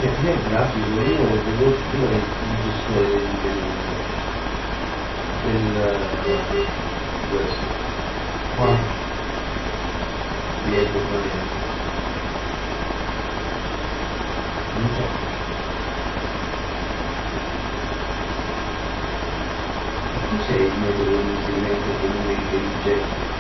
è grafico, io vedo prima il gestore questo Qua. di Ecoplanet. Non so. Tu sei il metodo di inserimento comune intelligente.